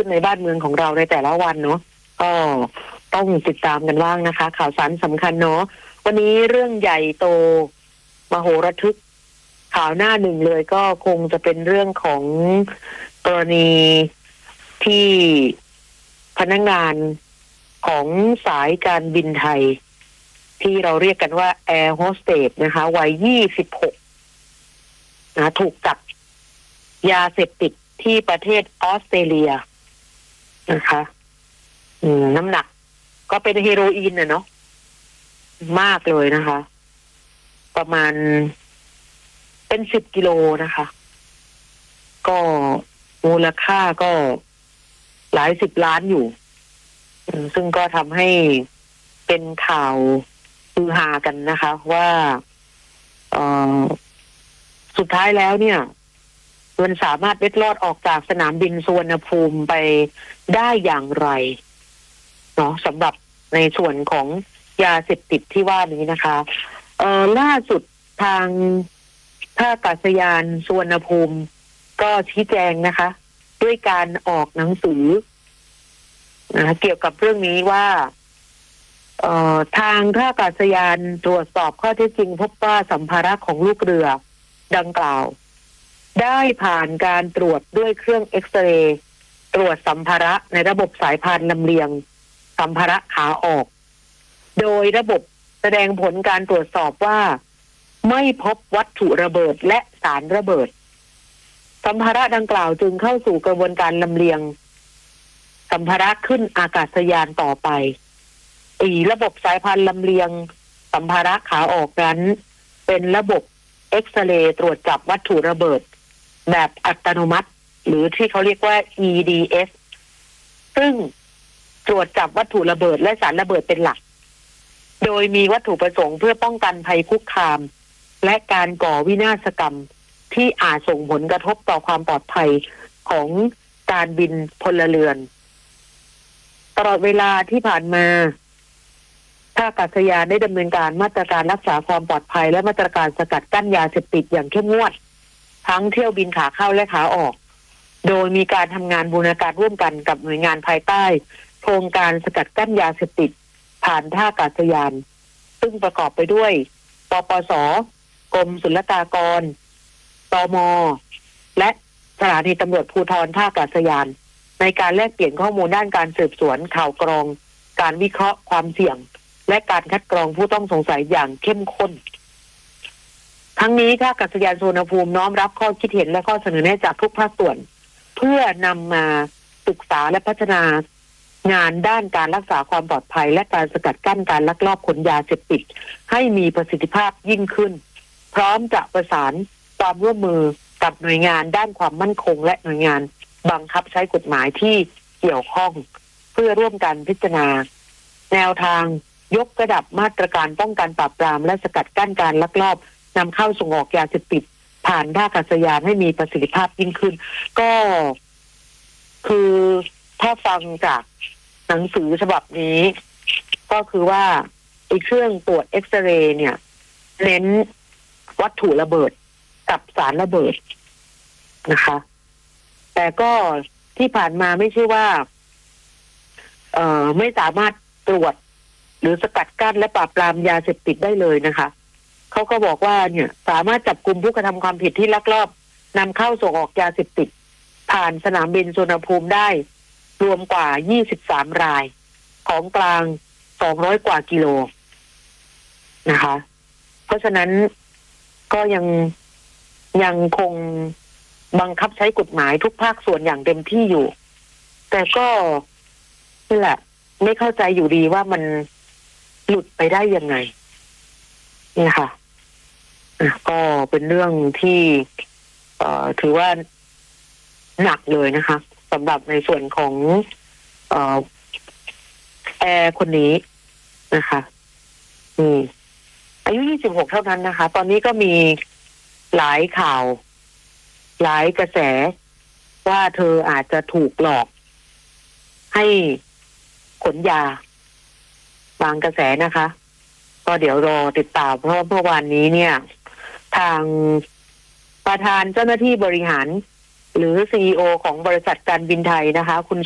ในบ้านเมืองของเราในแต่ละวันเนาะก็ต้องติดตามกันบ้างนะคะข่าวสารสำคัญเนาะวันนี้เรื่องใหญ่โตมโหระทึกข่าวหน้าหนึ่งเลยก็คงจะเป็นเรื่องของกรณีที่พนักงานของสายการบินไทยที่เราเรียกกันว่าแอร์โฮสเตสนะคะวัย26นะถูกจับยาเสพติดที่ประเทศออสเตรเลียนะคะน้ำหนักก็เป็นเฮโรอีนเนาะมากเลยนะคะ ประมาณเป็น10 กิโลนะคะก็มูลค่าก็หลาย10 ล้านอยู่ซึ่งก็ทำให้เป็นข่าวฮือฮากันนะคะว่าสุดท้ายแล้วเนี่ยมันสามารถเล็ดลอดออกจากสนามบินสุวรรณภูมิไปได้อย่างไรเนาะสำหรับในส่วนของยาเสพติดที่ว่านี้นะคะล่าสุดทางท่าอากาศยานสุวรรณภูมิก็ชี้แจงนะคะด้วยการออกหนังสือเกี่ยวกับเรื่องนี้ว่าทางท่าอากาศยานตรวจสอบข้อเท็จจริงพบว่าสัมภาระของลูกเรือดังกล่าวได้ผ่านการตรวจด้วยเครื่องเอ็กซเรย์ตรวจสัมภาระในระบบสายพานลำเลียงสัมภาระขาออกโดยระบบแสดงผลการตรวจสอบว่าไม่พบวัตถุระเบิดและสารระเบิดสัมภาระดังกล่าวจึงเข้าสู่กระบวนการลำเลียงสัมภาระขึ้นอากาศยานต่อไประบบสายพานลำเลียงสัมภาระขาออกนั้นเป็นระบบเอ็กซเรย์ตรวจจับวัตถุระเบิดแบบอัตโนมัติหรือที่เขาเรียกว่า EDS ซึ่งตรวจจับวัตถุระเบิดและสารระเบิดเป็นหลักโดยมีวัตถุประสงค์เพื่อป้องกันภัยคุกคามและการก่อวินาศกรรมที่อาจส่งผลกระทบต่อความปลอดภัยของการบินพลเรือนตลอดเวลาที่ผ่านมาท่าอากาศยานได้ดำเนินการมาตรการรักษาความปลอดภัยและมาตรการสกัดกั้นยาเสพติดอย่างเข้มงวดทั้งเที่ยวบินขาเข้าและขาออกโดยมีการทำงานบูรณาการร่วมกันกับหน่วยงานภายใต้โครงการสกัดกั้นยาเสพติดผ่านท่าอากาศยานซึ่งประกอบไปด้วยปปส.กรมศุลกากรตม.และสถานีตำรวจภูธรท่าอากาศยานในการแลกเปลี่ยนข้อมูลด้านการสืบสวนข่าวกรองการวิเคราะห์ความเสี่ยงและการคัดกรองผู้ต้องสงสัยอย่างเข้มข้นทั้งนี้ท่าอากาศยานสุวรรณภูมิน้อมรับข้อคิดเห็นและข้อเสนอแนะจากทุกภาคส่วนเพื่อนำมาศึกษาและพัฒนางานด้านการรักษาความปลอดภัยและการสกัดกั้นการลักลอบขนยาเสพติดให้มีประสิทธิภาพยิ่งขึ้นพร้อมจะประสานความร่วมมือกับหน่วยงานด้านความมั่นคงและหน่วยงานบังคับใช้กฎหมายที่เกี่ยวข้องเพื่อร่วมกันพิจารณาแนวทางยกระดับมาตรการป้องกันปราบปรามและสกัดกั้นการลักลอบนำเข้าส่งออกยาเสพติดผ่านท่าอากาศยานให้มีประสิทธิภาพยิ่งขึ้นก็คือถ้าฟังจากหนังสือฉบับนี้ก็คือว่าไอ้เครื่องตรวจเอ็กซเรย์เนี่ยเน้นวัตถุระเบิดกับสารระเบิดนะคะแต่ก็ที่ผ่านมาไม่ใช่ว่าไม่สามารถตรวจหรือสกัดกั้นและปราบปรามยาเสพติดได้เลยนะคะเขาก็บอกว่าเนี่ยสามารถจับกุมผู้กระทำความผิดที่ลักลอบนำเข้าส่งออกยาเสพติดผ่านสนามบินสุวรรณภูมิได้รวมกว่า23 รายของกลาง200 กว่ากิโลนะคะเพราะฉะนั้นก็ยังคงบังคับใช้กฎหมายทุกภาคส่วนอย่างเต็มที่อยู่แต่ก็นี่แหละไม่เข้าใจอยู่ดีว่ามันหลุดไปได้ยังไงนี่ค่ะก็เป็นเรื่องที่ถือว่าหนักเลยนะคะสำหรับในส่วนของแอร์คนนี้นะคะอายุ26เท่านั้นนะคะตอนนี้ก็มีหลายข่าวหลายกระแสว่าเธออาจจะถูกหลอกให้ขนยาบางกระแสนะคะก็เดี๋ยวรอติดตามเพราะเมื่อวานนี้เนี่ยทางประธานเจ้าหน้าที่บริหารหรือ CEO ของบริษัทการบินไทยนะคะคุณ